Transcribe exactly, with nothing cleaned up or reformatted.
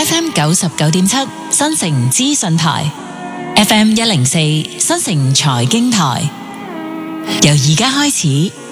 F M 九十九點七新城資訊台，F M 一零四新城財經台。由而家開始，